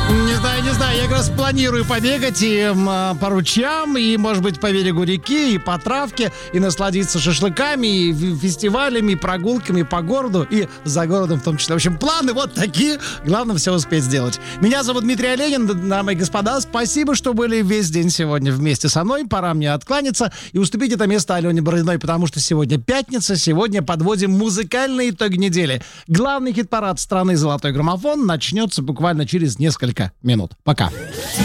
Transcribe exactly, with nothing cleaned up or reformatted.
Не знаю, не знаю, я как раз планирую побегать и м, по ручьям, и, может быть, по берегу реки, и по травке, и насладиться шашлыками, и ф- фестивалями, и прогулками по городу, и за городом в том числе. В общем, планы вот такие. Главное все успеть сделать. Меня зовут Дмитрий Оленин, дамы и господа. Спасибо, что были весь день сегодня вместе со мной. Пора мне откланяться и уступить это место Алене Бородиной, потому что сегодня пятница, сегодня подводим музыкальные итоги недели. Главный хит-парад страны «Золотой граммофон» начнется буквально через несколько минут. Пока.